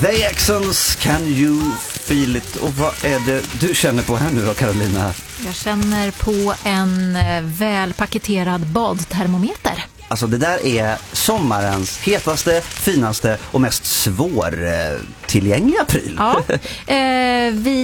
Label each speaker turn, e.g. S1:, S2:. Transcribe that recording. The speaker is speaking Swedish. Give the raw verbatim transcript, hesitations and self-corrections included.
S1: The Exons, Can You Feel It? Och vad är det du känner på här nu då, Carolina?
S2: Jag känner på en välpaketerad badtermometer.
S1: Alltså det där är sommarens hetaste, finaste och mest svårtillgängliga pryl.
S2: Ja, eh, vi